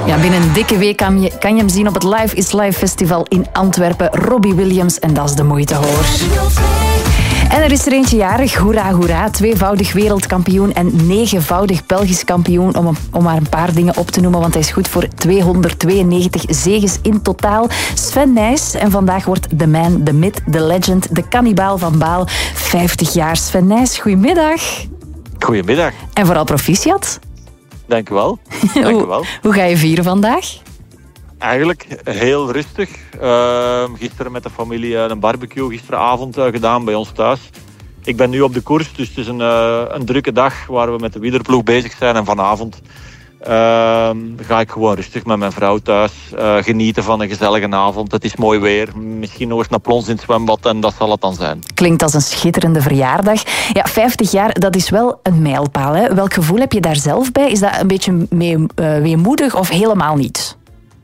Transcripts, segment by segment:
Ja, binnen een dikke week kan je hem zien op het Live is Live Festival in Antwerpen. Robbie Williams, en dat is de moeite, hoor. En er is er eentje jarig, hoera, hoera. 2-voudig wereldkampioen en 9-voudig Belgisch kampioen, om maar een paar dingen op te noemen, want hij is goed voor 292 zeges in totaal. Sven Nys, en vandaag wordt de man, de myth, de legend, de kannibaal van Baal 50 jaar. Sven Nys, goedemiddag. Goedemiddag. En vooral proficiat. Dank u wel. Hoe ga je vieren vandaag? Eigenlijk heel rustig. Gisteren met de familie een barbecue gisteravond gedaan bij ons thuis. Ik ben nu op de koers, dus het is een drukke dag waar we met de wielerploeg bezig zijn. En vanavond ga ik gewoon rustig met mijn vrouw thuis genieten van een gezellige avond. Het is mooi weer. Misschien nog eens naar plons in het zwembad en dat zal het dan zijn. Klinkt als een schitterende verjaardag. Ja, 50 jaar, dat is wel een mijlpaal, hè? Welk gevoel heb je daar zelf bij? Is dat een beetje weemoedig of helemaal niet?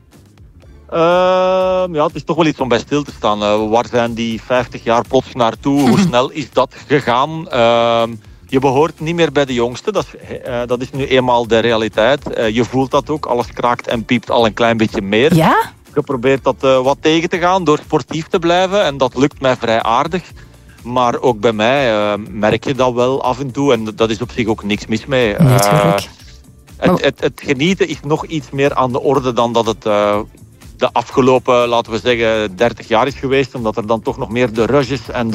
Ja, het is toch wel iets om bij stil te staan. Waar zijn die 50 jaar plots naartoe? Hoe snel is dat gegaan? Je behoort niet meer bij de jongsten. Dat is nu eenmaal de realiteit. Je voelt dat ook. Alles kraakt en piept al een klein beetje meer. Ja? Je probeert dat wat tegen te gaan door sportief te blijven. En dat lukt mij vrij aardig. Maar ook bij mij merk je dat wel af en toe. En dat is op zich ook niks mis mee. Natuurlijk. Het genieten is nog iets meer aan de orde dan dat het de afgelopen, laten we zeggen, 30 jaar is geweest. Omdat er dan toch nog meer de rush is en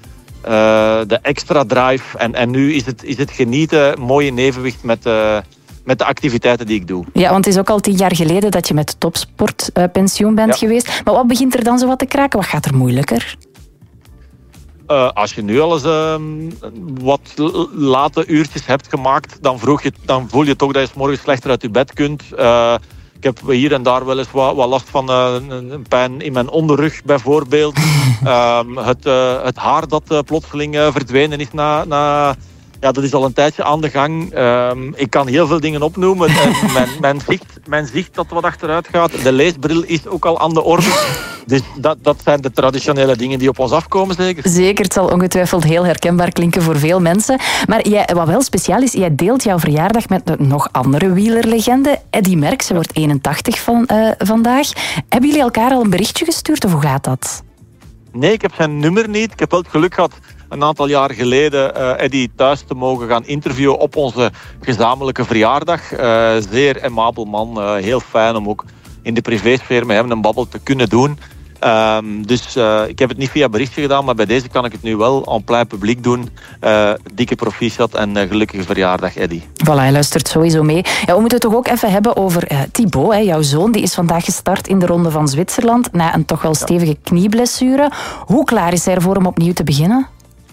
de extra drive. En nu is het genieten mooi in evenwicht met de activiteiten die ik doe. Ja, want het is ook al 10 jaar geleden dat je met topsportpensioen bent geweest. Maar wat begint er dan zo wat te kraken? Wat gaat er moeilijker? Als je nu al eens wat late uurtjes hebt gemaakt, dan voel je toch dat je 's morgens slechter uit je bed kunt. Ik heb hier en daar wel eens wat last van een pijn in mijn onderrug bijvoorbeeld. Het haar dat plotseling verdwenen is ja, dat is al een tijdje aan de gang. Ik kan heel veel dingen opnoemen. Mijn zicht dat wat achteruit gaat. De leesbril is ook al aan de orde. Dus dat zijn de traditionele dingen die op ons afkomen, zeker? Zeker, het zal ongetwijfeld heel herkenbaar klinken voor veel mensen. Maar wat wel speciaal is, jij deelt jouw verjaardag met een nog andere wielerlegende. Eddy Merckx, ze wordt 81 vandaag. Hebben jullie elkaar al een berichtje gestuurd of hoe gaat dat? Nee, ik heb zijn nummer niet. Ik heb wel het geluk gehad een aantal jaar geleden Eddy thuis te mogen gaan interviewen op onze gezamenlijke verjaardag. Zeer aimabel man, heel fijn om ook in de privésfeer met hem een babbel te kunnen doen. Dus ik heb het niet via berichtje gedaan, maar bij deze kan ik het nu wel en plein publiek doen. Dikke proficiat en gelukkige verjaardag, Eddy. Voilà, hij luistert sowieso mee. Ja, we moeten het toch ook even hebben over Thibaut, jouw zoon. Die is vandaag gestart in de Ronde van Zwitserland na een toch wel stevige knieblessure. Hoe klaar is hij ervoor om opnieuw te beginnen?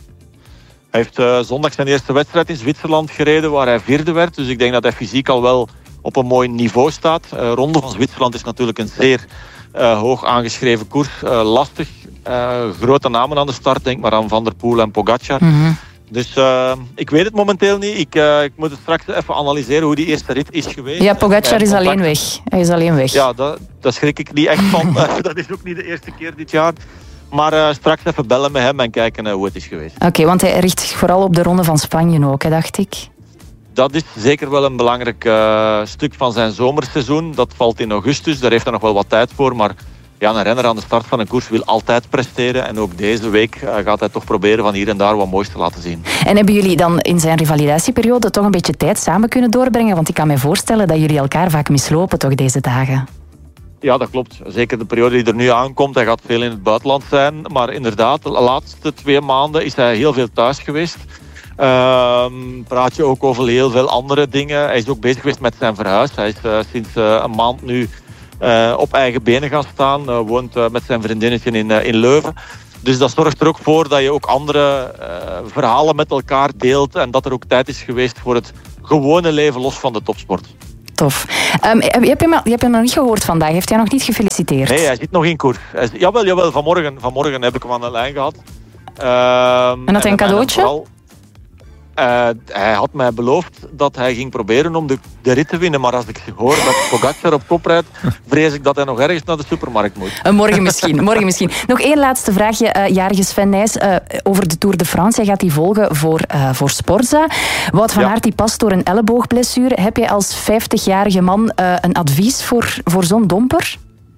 Hij heeft zondag zijn eerste wedstrijd in Zwitserland gereden, waar hij 4e werd. Dus ik denk dat hij fysiek al wel op een mooi niveau staat. Ronde van Zwitserland is natuurlijk een zeer hoog aangeschreven koers. Lastig. Grote namen aan de start, denk maar aan Van der Poel en Pogacar. Mm-hmm. Dus ik weet het momenteel niet. Ik moet het straks even analyseren hoe die eerste rit is geweest. Ja, Pogacar is alleen weg. Hij is alleen weg. Ja, daar schrik ik niet echt van. Dat is ook niet de eerste keer dit jaar. Maar straks even bellen met hem en kijken hoe het is geweest. Oké, want hij richt zich vooral op de Ronde van Spanje ook, hè, dacht ik. Dat is zeker wel een belangrijk stuk van zijn zomerseizoen. Dat valt in augustus, daar heeft hij nog wel wat tijd voor. Maar ja, een renner aan de start van een koers wil altijd presteren. En ook deze week gaat hij toch proberen van hier en daar wat moois te laten zien. En hebben jullie dan in zijn revalidatieperiode toch een beetje tijd samen kunnen doorbrengen? Want ik kan me voorstellen dat jullie elkaar vaak mislopen toch deze dagen? Ja, dat klopt. Zeker de periode die er nu aankomt. Hij gaat veel in het buitenland zijn. Maar inderdaad, de laatste 2 maanden is hij heel veel thuis geweest. Praat je ook over heel veel andere dingen. Hij is ook bezig geweest met zijn verhuis. Hij is sinds een maand nu op eigen benen gaan staan. Woont met zijn vriendinnetje in Leuven. Dus dat zorgt er ook voor dat je ook andere verhalen met elkaar deelt. En dat er ook tijd is geweest voor het gewone leven los van de topsport. Tof. Je hebt hem nog niet gehoord vandaag. Heeft hij nog niet gefeliciteerd? Nee, hij zit nog in koers. Jawel. Vanmorgen heb ik hem aan de lijn gehad. En had hij een cadeautje? hij had mij beloofd dat hij ging proberen om de rit te winnen. Maar als ik hoor dat Pogacar op kop rijdt, vrees ik dat hij nog ergens naar de supermarkt moet. Morgen misschien. Nog één laatste vraagje, jarige Sven Nys, over de Tour de France. Jij gaat die volgen voor Sporza. Wout van Aert die past door een elleboogblessure. Heb jij als 50-jarige man een advies voor zo'n domper?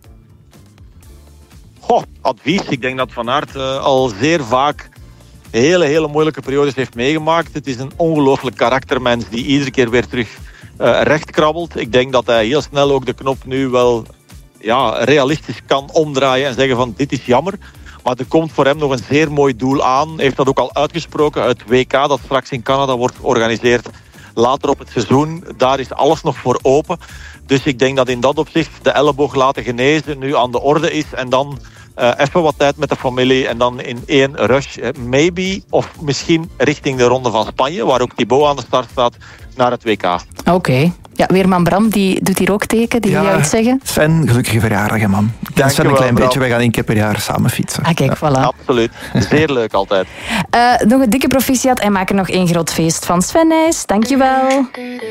Advies. Ik denk dat Van Aert al zeer vaak hele moeilijke periodes heeft meegemaakt. Het is een ongelooflijk karaktermens die iedere keer weer terug recht krabbelt. Ik denk dat hij heel snel ook de knop nu wel realistisch kan omdraaien en zeggen van dit is jammer. Maar er komt voor hem nog een zeer mooi doel aan. Hij heeft dat ook al uitgesproken. Het WK dat straks in Canada wordt georganiseerd later op het seizoen. Daar is alles nog voor open. Dus ik denk dat in dat opzicht de elleboog laten genezen nu aan de orde is. En dan even wat tijd met de familie. En dan in één rush, maybe, of misschien richting de Ronde van Spanje, waar ook Thibaut aan de start staat, naar het WK. Oké. Ja, Weerman Bram, die doet hier ook teken. Die wil jou iets zeggen? Sven, gelukkige verjaardag, man. Ik ken Sven een klein beetje. Wij gaan 1 keer per jaar samen fietsen. Ah, kijk, voilà. Absoluut. Zeer leuk altijd. Nog een dikke proficiat en maak er nog 1 groot feest van. Sven Nys, dankjewel.